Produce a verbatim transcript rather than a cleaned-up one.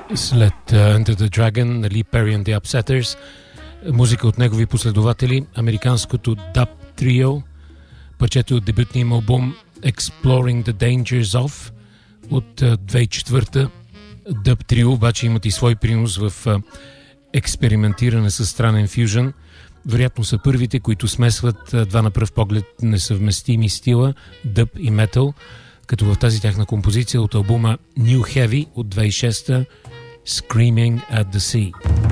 След uh, Enter the Dragon на Lee Perry and the Upsetters, музика от негови последователи, американското Dub Trio, парчето от дебютния им албум Exploring the Dangers of от uh, две хиляди и четвърта. Dub Trio обаче имат и свой принос в uh, експериментиране с странен фюжън. Вероятно са първите, които смесват uh, два на пръв поглед несъвместими стила, дъб и метал, като в тази тяхна композиция от албума New Heavy от две хиляди и шеста Screaming at the Sea.